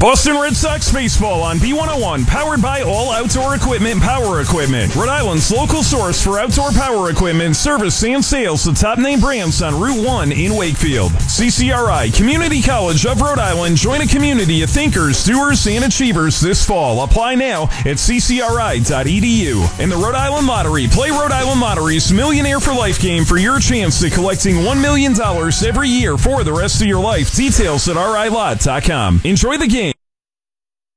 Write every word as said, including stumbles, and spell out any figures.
Boston Red Sox baseball on B one oh one, powered by All Outdoor Equipment Power Equipment. Rhode Island's local source for outdoor power equipment, service, and sales to top-name brands on Route one in Wakefield. C C R I, Community College of Rhode Island. Join a community of thinkers, doers, and achievers this fall. Apply now at c c r i dot e d u. In the Rhode Island Lottery, play Rhode Island Lottery's Millionaire for Life game for your chance at collecting one million dollars every year for the rest of your life. Details at r i lot dot com. Enjoy the game.